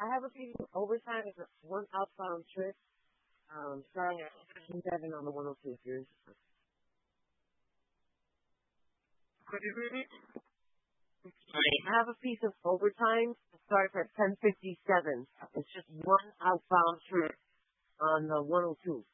I have a piece of overtime. It's a one outbound trip. Starting at 7 on the 102 series. Could you repeat? I have a piece of overtime. It starts at 10:57. It's just one outbound trip on the 102.